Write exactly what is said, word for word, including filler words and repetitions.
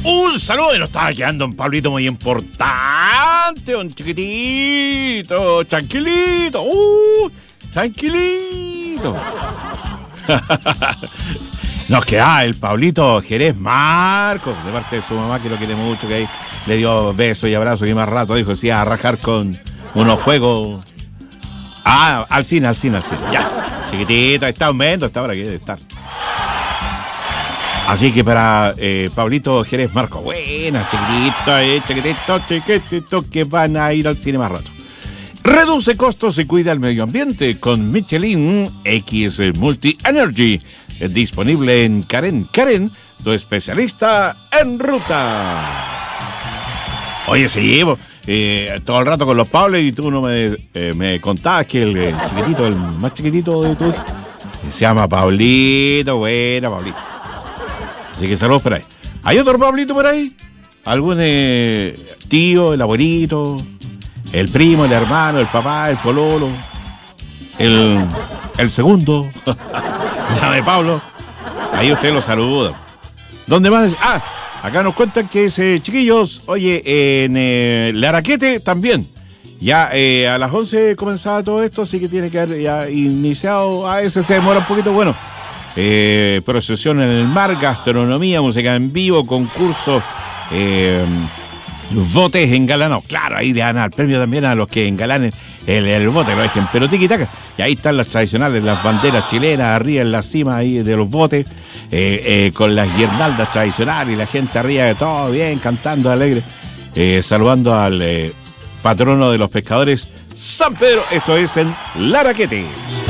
Un saludo y nos estaba quedando un Pablito muy importante, un chiquitito, tranquilito, uh, tranquilito. Nos queda el Pablito Jerez Marcos, de parte de su mamá, que lo quiere mucho, que ahí le dio besos y abrazos y más rato dijo, sí, a rajar con unos juegos. Ah, al cine, al cine, al cine, ya. Chiquitito, está aumento, está ahora quiere estar. Así que para eh, Pablito Jerez Marcos, buena, chiquitito, eh, chiquitito, chiquitito, que van a ir al cine más rato. Reduce costos y cuida el medio ambiente con Michelin X Multi Energy. Es disponible en Karen. Karen, tu especialista en ruta. Oye, sí, eh, todo el rato con los Pablos y tú no me, eh, me contabas que el, el chiquitito, el más chiquitito de tu hijo, se llama Pablito. Buena, Pablito. Así que saludos por ahí. ¿Hay otro Pablito por ahí? ¿Algún eh, tío, el abuelito, el primo, el hermano, el papá, el pololo, el, el segundo, la de Pablo? Ahí usted lo saluda. ¿Dónde más? Ah, acá nos cuentan que ese chiquillos, oye, en eh, Laraquete también. Ya eh, a las once comenzaba todo esto, así que tiene que haber ya iniciado. A veces se demora un poquito, bueno. Eh, procesión en el mar, gastronomía, música en vivo, concursos, eh, botes engalanados. Claro, ahí le dan al premio también a los que engalanen el, el bote, lo dejen, pero tiquitaca. Y ahí están las tradicionales, las banderas chilenas arriba en la cima ahí de los botes, eh, eh, con las guirnaldas tradicionales y la gente arriba de todo bien, cantando alegre, eh, saludando al eh, patrono de los pescadores, San Pedro. Esto es en Laraquete.